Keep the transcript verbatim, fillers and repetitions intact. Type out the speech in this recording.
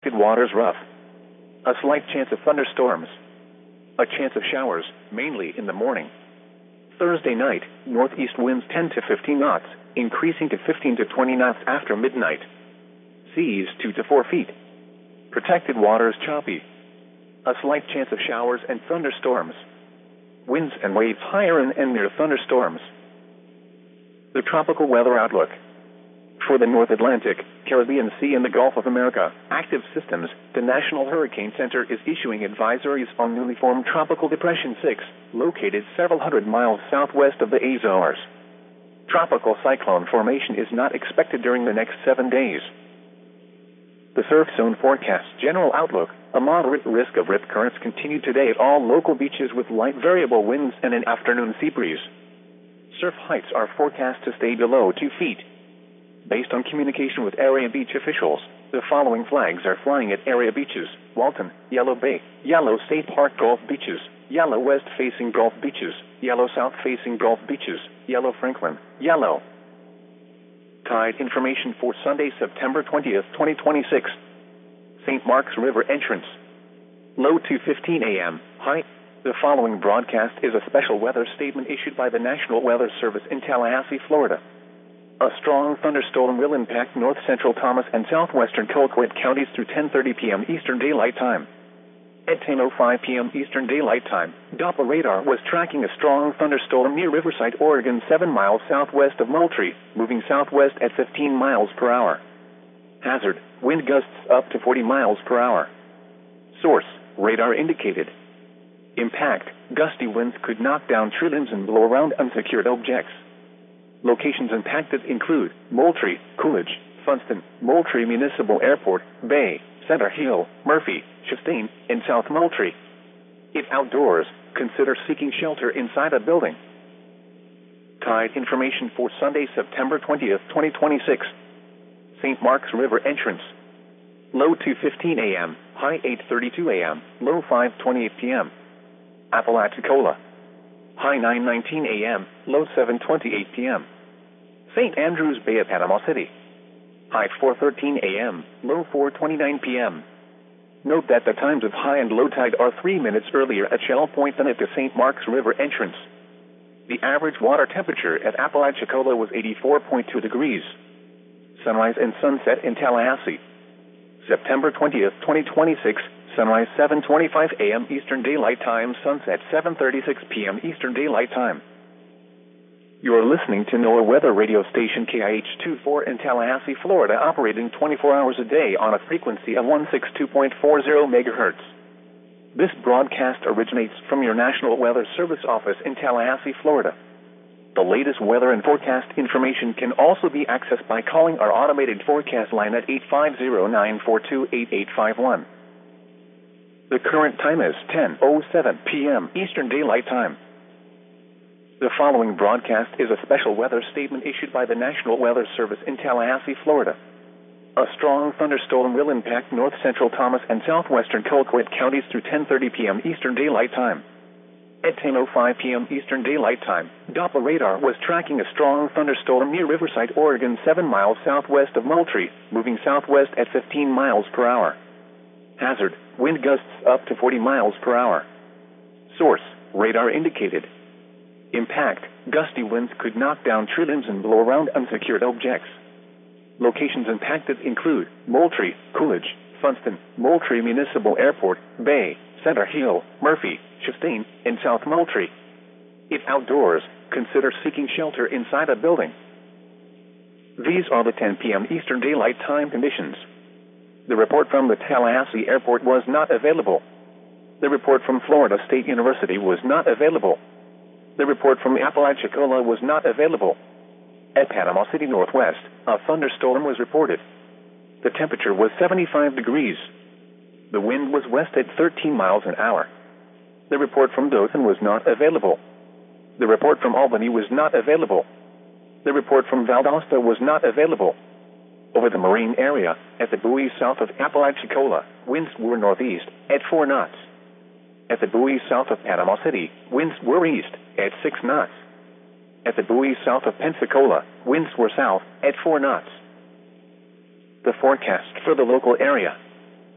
Protected waters rough. A slight chance of thunderstorms. A chance of showers, mainly in the morning. Thursday night, northeast winds ten to fifteen knots, increasing to fifteen to twenty knots after midnight. Seas two to four feet. Protected waters choppy. A slight chance of showers and thunderstorms. Winds and waves higher and, and near thunderstorms. The tropical weather outlook. For the North Atlantic, Caribbean Sea and the Gulf of America, active systems, the National Hurricane Center is issuing advisories on newly formed Tropical Depression six, located several hundred miles southwest of the Azores. Tropical cyclone formation is not expected during the next seven days. The surf zone forecast general outlook, a moderate risk of rip currents continued today at all local beaches with light variable winds and an afternoon sea breeze. Surf heights are forecast to stay below two feet. Based on communication with area beach officials, the following flags are flying at area beaches: Walton, Yellow Bay, Yellow State Park Gulf Beaches, Yellow West-facing Gulf Beaches, Yellow South-facing Gulf Beaches, Yellow Franklin, Yellow. Tide information for Sunday, September twentieth, twenty twenty-six. Saint Mark's River entrance. Low two fifteen a m, high. The following broadcast is a special weather statement issued by the National Weather Service in Tallahassee, Florida. A strong thunderstorm will impact north central Thomas and southwestern Colquitt counties through ten thirty p m Eastern Daylight Time. At ten oh five p m Eastern Daylight Time, Doppler radar was tracking a strong thunderstorm near Riverside, Oregon, seven miles southwest of Moultrie, moving southwest at fifteen miles per hour. Hazard, wind gusts up to forty miles per hour. Source, radar indicated. Impact, gusty winds could knock down tree limbs and blow around unsecured objects. Locations impacted include Moultrie, Coolidge, Funston, Moultrie Municipal Airport, Bay, Center Hill, Murphy, Chastain, and South Moultrie. If outdoors, consider seeking shelter inside a building. Tide information for Sunday, September twentieth, twenty twenty-six. Saint Mark's River entrance. Low two fifteen a m, high eight thirty-two a m, low five twenty-eight p m Apalachicola. High nine nineteen a m, low seven twenty-eight p m Saint Andrews Bay at Panama City. High four thirteen a m, low four twenty-nine p m Note that the times of high and low tide are three minutes earlier at Shell Point than at the Saint Mark's River entrance. The average water temperature at Apalachicola was eighty-four point two degrees. Sunrise and sunset in Tallahassee. September twentieth, twenty twenty-six, sunrise seven twenty-five a m Eastern Daylight Time, sunset seven thirty-six p m Eastern Daylight Time. You are listening to NOAA Weather Radio Station K I H twenty-four in Tallahassee, Florida, operating twenty-four hours a day on a frequency of one sixty-two point four zero megahertz. This broadcast originates from your National Weather Service office in Tallahassee, Florida. The latest weather and forecast information can also be accessed by calling our automated forecast line at eight five zero, nine four two, eight eight five one. The current time is ten oh seven p m Eastern Daylight Time. The following broadcast is a special weather statement issued by the National Weather Service in Tallahassee, Florida. A strong thunderstorm will impact north central Thomas and southwestern Colquitt counties through ten thirty p m Eastern Daylight Time. At ten oh five p m Eastern Daylight Time, Doppler radar was tracking a strong thunderstorm near Riverside, Oregon, seven miles southwest of Moultrie, moving southwest at fifteen miles per hour. Hazard, wind gusts up to forty miles per hour. Source, radar indicated. Impact, gusty winds could knock down tree limbs and blow around unsecured objects. Locations impacted include Moultrie, Coolidge, Funston, Moultrie Municipal Airport, Bay, Center Hill, Murphy, Chastain, and South Moultrie. If outdoors, consider seeking shelter inside a building. These are the ten p m Eastern Daylight Time conditions. The report from the Tallahassee Airport was not available. The report from Florida State University was not available. The report from Apalachicola was not available. At Panama City Northwest, a thunderstorm was reported. The temperature was seventy-five degrees. The wind was west at thirteen miles an hour. The report from Dothan was not available. The report from Albany was not available. The report from Valdosta was not available. Over the marine area, at the buoys south of Apalachicola, winds were northeast at four knots. At the buoys south of Panama City, winds were east at six knots. At the buoys south of Pensacola, winds were south at four knots. The forecast for the local area.